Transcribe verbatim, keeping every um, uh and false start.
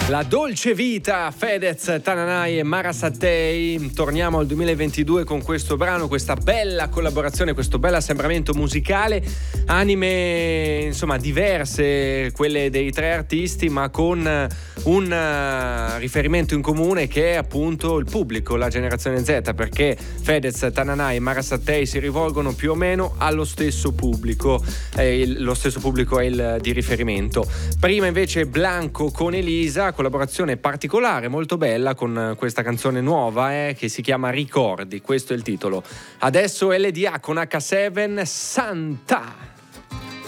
La dolce vita, Fedez, Tananai e Mara Sattei. Torniamo al duemilaventidue con questo brano, questa bella collaborazione, questo bel assembramento musicale. Anime, insomma, diverse, quelle dei tre artisti, ma con un riferimento in comune che è appunto il pubblico, la generazione Z, perché Fedez, Tananai e Mara Sattei si rivolgono più o meno allo stesso pubblico. Eh, il, lo stesso pubblico è il di riferimento. Prima invece Blanco con Elisa, collaborazione particolare, molto bella, con questa canzone nuova eh, che si chiama Ricordi, questo è il titolo. Adesso L D A con acca sette, Santa.